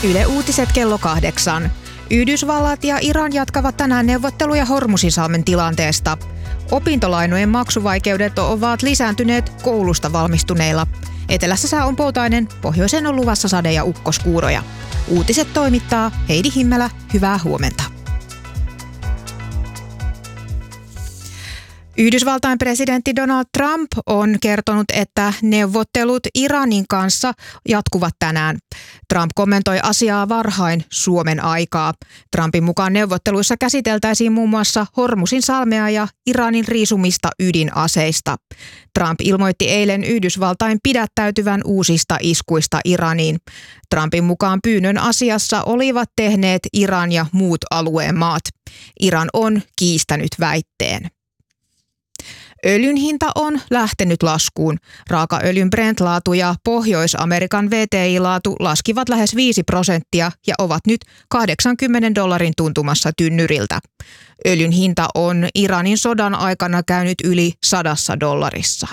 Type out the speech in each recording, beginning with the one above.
Yle Uutiset kello 8. Yhdysvallat ja Iran jatkavat tänään neuvotteluja Hormuzisalmen tilanteesta. Opintolainojen maksuvaikeudet ovat lisääntyneet koulusta valmistuneilla. Etelässä sää on poutainen, pohjoiseen on luvassa sade- ja ukkoskuuroja. Uutiset toimittaa Heidi Himmelä. Hyvää huomenta. Yhdysvaltain presidentti Donald Trump on kertonut, että neuvottelut Iranin kanssa jatkuvat tänään. Trump kommentoi asiaa varhain Suomen aikaa. Trumpin mukaan neuvotteluissa käsiteltäisiin muun muassa Hormuzinsalmea ja Iranin riisumista ydinaseista. Trump ilmoitti eilen Yhdysvaltain pidättäytyvän uusista iskuista Iraniin. Trumpin mukaan pyynnön asiassa olivat tehneet Iran ja muut alueen maat. Iran on kiistänyt väitteen. Öljyn hinta on lähtenyt laskuun. Raakaöljyn Brent-laatu ja Pohjois-Amerikan WTI-laatu laskivat lähes 5% ja ovat nyt $80 tuntumassa tynnyriltä. Öljyn hinta on Iranin sodan aikana käynyt yli $100.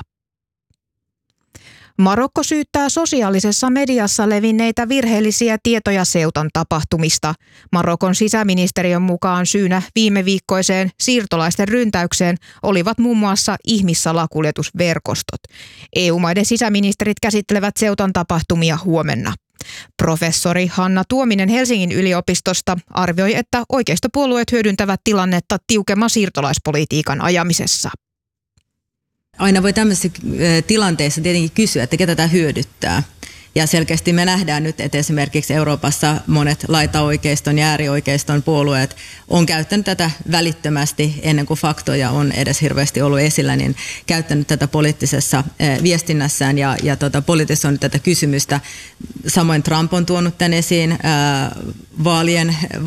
Marokko syyttää sosiaalisessa mediassa levinneitä virheellisiä tietoja Ceutan tapahtumista. Marokon sisäministeriön mukaan syynä viime viikkoiseen siirtolaisten ryntäykseen olivat muun muassa ihmissalakuljetusverkostot. EU-maiden sisäministerit käsittelevät Ceutan tapahtumia huomenna. Professori Hanna Tuominen Helsingin yliopistosta arvioi, että oikeistopuolueet hyödyntävät tilannetta tiukemman siirtolaispolitiikan ajamisessa. Aina voi tämmöisissä tilanteissa tietenkin kysyä, että ketä tämä hyödyttää. Ja selkeästi me nähdään nyt, että esimerkiksi Euroopassa monet laitaoikeiston ja äärioikeiston puolueet on käyttänyt tätä välittömästi ennen kuin faktoja on edes hirveästi ollut esillä, niin käyttänyt tätä poliittisessa viestinnässään ja politisoinut tätä kysymystä. Samoin Trump on tuonut tämän esiin vaalien